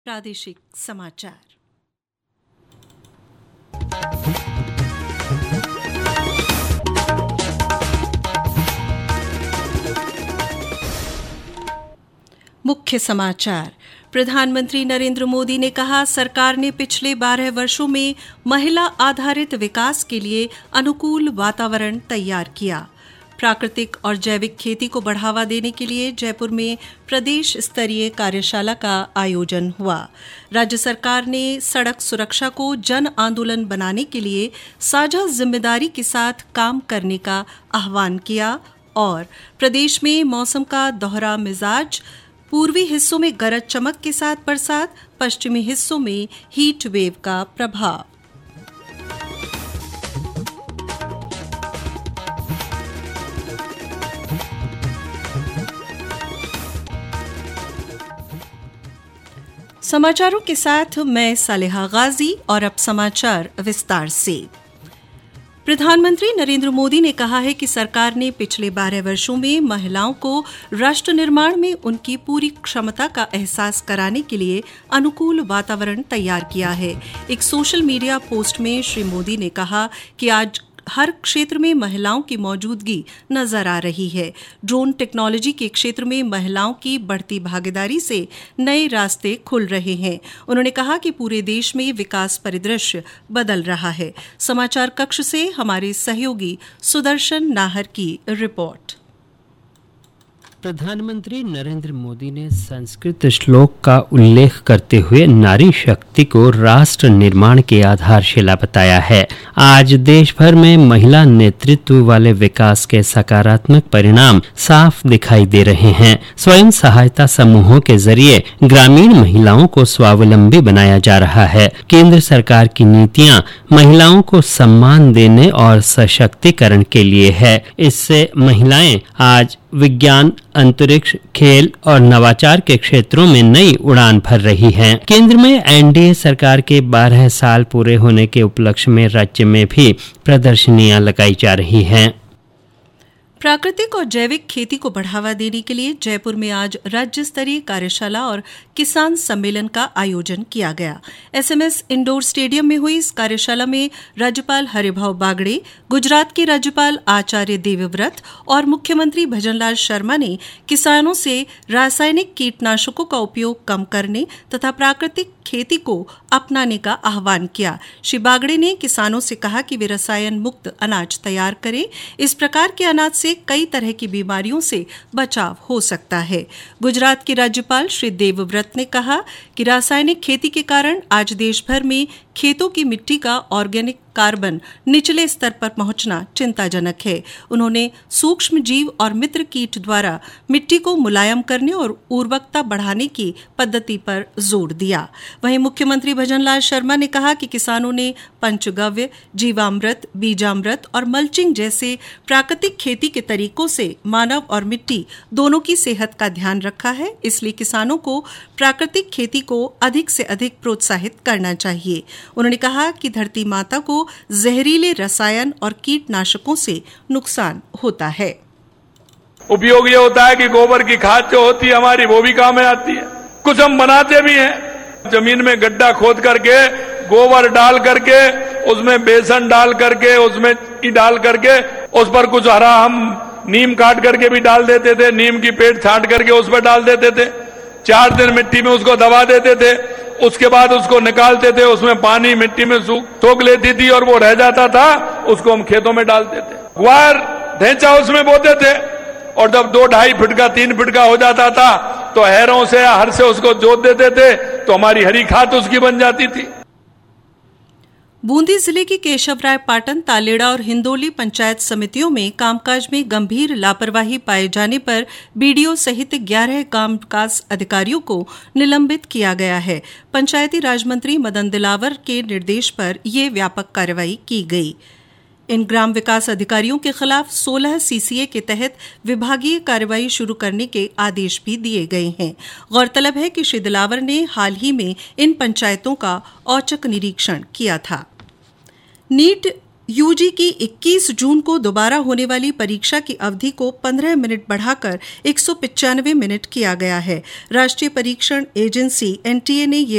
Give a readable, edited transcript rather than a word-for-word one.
प्रादेशिक समाचार। मुख्य समाचार। प्रधानमंत्री नरेंद्र मोदी ने कहा, सरकार ने पिछले 12 वर्षों में महिला आधारित विकास के लिए अनुकूल वातावरण तैयार किया। प्राकृतिक और जैविक खेती को बढ़ावा देने के लिए जयपुर में प्रदेश स्तरीय कार्यशाला का आयोजन हुआ। राज्य सरकार ने सड़क सुरक्षा को जन आंदोलन बनाने के लिए साझा जिम्मेदारी के साथ काम करने का आह्वान किया और प्रदेश में मौसम का दोहरा मिजाज, पूर्वी हिस्सों में गरज चमक के साथ बरसात, पश्चिमी हिस्सों में हीट वेव का प्रभाव। समाचारों के साथ मैं सालेहा गाजी और अब समाचार विस्तार से। प्रधानमंत्री नरेंद्र मोदी ने कहा है कि सरकार ने पिछले 12 वर्षों में महिलाओं को राष्ट्र निर्माण में उनकी पूरी क्षमता का एहसास कराने के लिए अनुकूल वातावरण तैयार किया है। एक सोशल मीडिया पोस्ट में श्री मोदी ने कहा कि आज हर क्षेत्र में महिलाओं की मौजूदगी नजर आ रही है। ड्रोन टेक्नोलॉजी के क्षेत्र में महिलाओं की बढ़ती भागीदारी से नए रास्ते खुल रहे हैं। उन्होंने कहा कि पूरे देश में विकास परिदृश्य बदल रहा है। समाचार कक्ष से हमारे सहयोगी सुदर्शन नाहर की रिपोर्ट। प्रधानमंत्री नरेंद्र मोदी ने संस्कृत श्लोक का उल्लेख करते हुए नारी शक्ति को राष्ट्र निर्माण की आधारशिला बताया है। आज देश भर में महिला नेतृत्व वाले विकास के सकारात्मक परिणाम साफ दिखाई दे रहे हैं। स्वयं सहायता समूहों के जरिए ग्रामीण महिलाओं को स्वावलंबी बनाया जा रहा है। केंद्र सरकार की नीतियां महिलाओं को सम्मान देने और सशक्तिकरण के लिए है। इससे महिलाएं आज विज्ञान, अंतरिक्ष, खेल और नवाचार के क्षेत्रों में नई उड़ान भर रही हैं। केंद्र में एनडीए सरकार के 12 साल पूरे होने के उपलक्ष्य में राज्य में भी प्रदर्शनियां लगाई जा रही हैं। प्राकृतिक और जैविक खेती को बढ़ावा देने के लिए जयपुर में आज राज्य स्तरीय कार्यशाला और किसान सम्मेलन का आयोजन किया गया। एसएमएस इंडोर स्टेडियम में हुई इस कार्यशाला में राज्यपाल हरिभाऊ बागड़े, गुजरात के राज्यपाल आचार्य देवव्रत और मुख्यमंत्री भजनलाल शर्मा ने किसानों से रासायनिक कीटनाशकों का उपयोग कम करने तथा प्राकृतिक खेती को अपनाने का आह्वान किया। श्री बागड़े ने किसानों से कहा कि वे रसायन मुक्त अनाज तैयार करें। इस प्रकार के अनाज से कई तरह की बीमारियों से बचाव हो सकता है। गुजरात के राज्यपाल श्री देवव्रत ने कहा कि रासायनिक खेती के कारण आज देश भर में खेतों की मिट्टी का ऑर्गेनिक कार्बन निचले स्तर पर पहुंचना चिंताजनक है। उन्होंने सूक्ष्म जीव और मित्र कीट द्वारा मिट्टी को मुलायम करने और उर्वरकता बढ़ाने की पद्धति पर जोर दिया। वहीं मुख्यमंत्री भजनलाल शर्मा ने कहा कि किसानों ने पंचगव्य, जीवामृत, बीजामृत और मल्चिंग जैसे प्राकृतिक खेती के तरीकों से मानव और मिट्टी दोनों की सेहत का ध्यान रखा है। इसलिए किसानों को प्राकृतिक खेती को अधिक से अधिक प्रोत्साहित करना चाहिए। उन्होंने कहा कि धरती माता को जहरीले रसायन और कीटनाशकों से नुकसान होता है। उपयोग ये होता है कि गोबर की खाद जो होती है हमारी, वो भी काम में आती है। कुछ हम बनाते भी हैं। जमीन में गड्ढा खोद करके गोबर डाल करके उसमें बेसन डाल करके उसमें डाल करके उस पर कुछ हरा हम नीम काट करके भी डाल देते थे। नीम की पेड़ छांट करके उस पर डाल देते थे। 4 दिन मिट्टी में उसको दबा देते थे। उसके बाद उसको निकालते थे, उसमें पानी मिट्टी में सोख लेती थी और वो रह जाता था, उसको हम खेतों में डालते थे। ग्वार ढेंचा उसमें बोते थे और जब 2-2.5 फीट का 3 फीट का हो जाता था तो हैरों से या हर से उसको जोत देते थे तो हमारी हरी खाद उसकी बन जाती थी। बूंदी जिले की केशवराय पाटन, तालेड़ा और हिंदोली पंचायत समितियों में कामकाज में गंभीर लापरवाही पाए जाने पर बीडीओ सहित 11 ग्राम विकास अधिकारियों को निलंबित किया गया है। पंचायती राज मंत्री मदन दिलावर के निर्देश पर यह व्यापक कार्रवाई की गई। इन ग्राम विकास अधिकारियों के खिलाफ 16 सीसीए के तहत विभागीय कार्रवाई शुरू करने के आदेश भी दिए गए हैं। गौरतलब है कि श्री दिलावर ने हाल ही में इन पंचायतों का औचक निरीक्षण किया था। नीट यूजी की 21 जून को दोबारा होने वाली परीक्षा की अवधि को 15 मिनट बढ़ाकर 195 मिनट किया गया है। राष्ट्रीय परीक्षण एजेंसी एनटीए ने ये